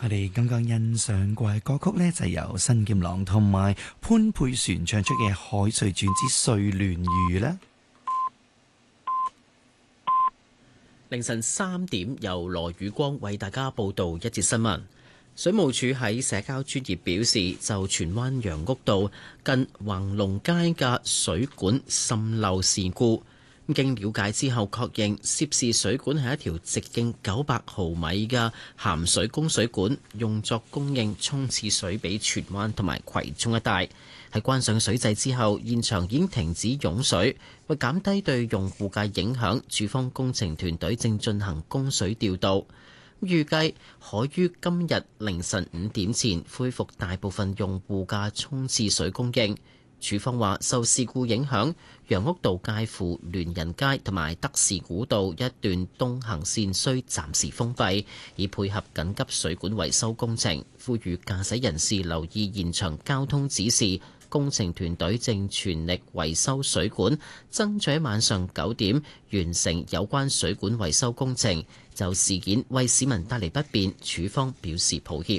我哋剛剛欣賞過嘅歌曲呢，就係由新劍郎同埋潘佩璇唱出嘅《海瑞傳之睡蓮魚》啦。 凌晨3點，由羅宇光為大家報道一節新聞。水務署喺社交專頁表示，就荃灣楊屋道近橫龍街嘅水管滲漏事故，經了解之後確認涉事水管係一條直徑900毫米嘅鹹水供水管，用作供應沖廁水俾荃灣同埋葵涌一帶。喺關上水掣之後，現場已經停止湧水，為減低對用戶嘅影響，署方工程團隊正進行供水調度，預計可於今日凌晨5點前恢復大部分用戶嘅沖廁水供應。署方話，受事故影響，楊屋道介乎聯仁街同埋德士古道一段東行線需暫時封閉，以配合緊急水管維修工程。呼籲駕駛人士留意現場交通指示。工程團隊正全力維修水管，爭取晚上9點完成有關水管維修工程。就事件為市民帶嚟不便，署方表示抱歉。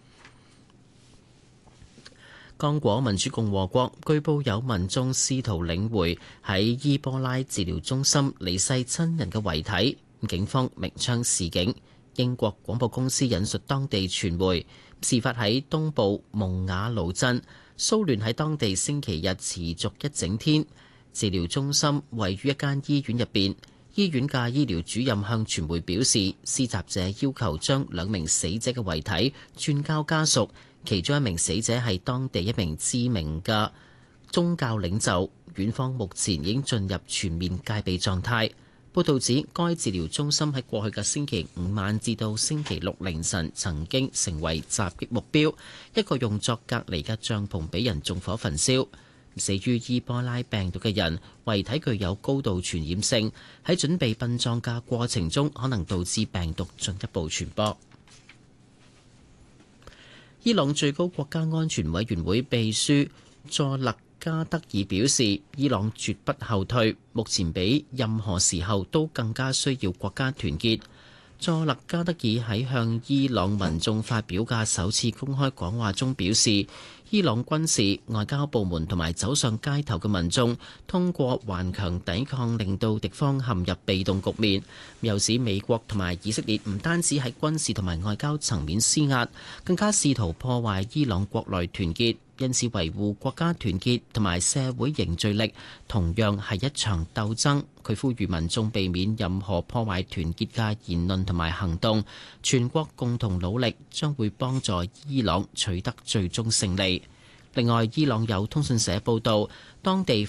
剛果民主共和國據報有民眾試圖領回喺伊波拉治療中心離世親人嘅遺體，警方鳴槍示警。英國廣播公司引述當地傳媒，事發喺東部蒙瓦盧鎮。騷亂喺當地星期日持續一整天。治療中心位於一間醫院入邊，醫院嘅醫療主任向傳媒表示，施襲者要求將2名死者嘅遺體轉交家屬，其中1名死者係當地一名知名嘅宗教領袖。院方目前已經進入全面戒備狀態。報導指，該治療中心喺過去嘅星期5晚至到星期6凌晨曾經成為襲擊目標，一個用作隔離嘅帳篷俾人縱火焚燒。死於伊波拉病毒嘅人遺體具有高度傳染性，喺準備殯葬嘅過程中可能導致病毒進一步傳播。伊朗最高國家安全委員會秘書佐勒加德爾表示，伊朗絕不後退，目前比任何時候都更加需要國家團結。佐勒加德爾喺向伊朗民眾發表嘅首次公開講話中表示，伊朗軍事、外交部門同埋走上街頭嘅民眾通過頑強抵抗令到敵方陷入被動局面，又使美國同埋以色列唔單止喺軍事同埋外交層面施壓，更加試圖破壞伊朗國內團結。因此，維護國家團結同埋社會凝聚力同樣係一場鬥爭。佢呼籲民眾避免任何破壞團結嘅言論同埋行動，全國共同努力將會幫助伊朗取得最終勝利。另外，伊朗有通訊社報道，當地